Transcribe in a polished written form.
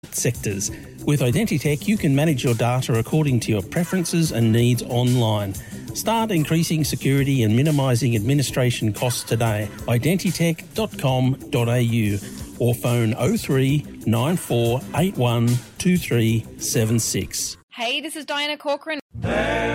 sectors. With Identitech, you can manage your data according to your preferences and needs online. Start increasing security and minimising administration costs today. Identitech.com.au or phone 03 9481 2376. Hey, this is Diana Corcoran.